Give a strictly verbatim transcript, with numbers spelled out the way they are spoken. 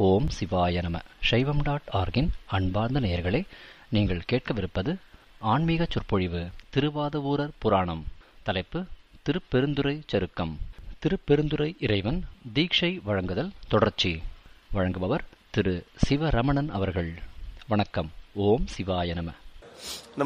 ஓம் சிவாய நம. சைவம் டாட் ஆர்கின் அன்பார்ந்த நேயர்களே, நீங்கள் கேட்கவிருப்பது ஆன்மீக சொற்பொழிவு. திருவாதவூரர் புராணம். தலைப்பு திருப்பெருந்துறை சருக்கம். திருப்பெருந்துறை இறைவன் தீட்சை வழங்குதல் தொடர்ச்சி. வழங்குபவர் திரு சிவரமணன் அவர்கள். வணக்கம். ஓம் சிவாய நம.